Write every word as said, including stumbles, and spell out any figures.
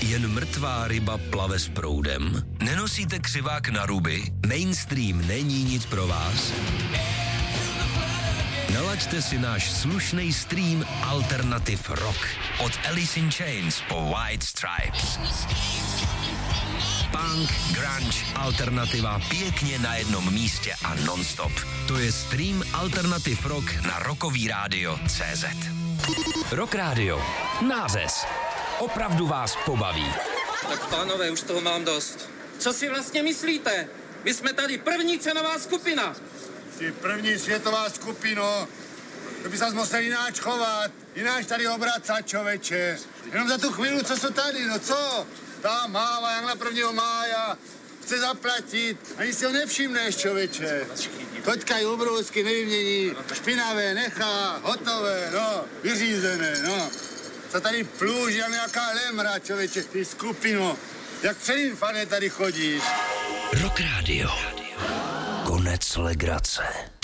Jen mrtvá ryba plave s proudem? Nenosíte křivák na ruby? Mainstream není nic pro vás? Nalaďte si náš slušný stream Alternative Rock. Od Alice in Chains po White Stripes. Punk, grunge, alternativa pěkně na jednom místě a non-stop. To je stream Alternative Rock na Rockový rádio tečka cé zet. Rock Radio. Nářez. Opravdu vás pobaví. Tak pánové, už toho mám dost. Co si vlastně myslíte? My jsme tady první cenová skupina. Ty první světová skupino. To by se musel jináč chovat. Jináč tady obracat, čověče. Jenom za tu chvíli, co jsou tady, no co? Ta máva, jak na prvního mája. Chce zaplatit. Ani si ho nevšimneš, čověče. Toťka je obrovsky nevymění. Špinavé nechá, hotové, no, vyřízené, no. Co tady plůž, jak nějaká lemra, čověče, ty skupino. Jak přeinfane tady chodíš. Rock Radio. Konec legrace.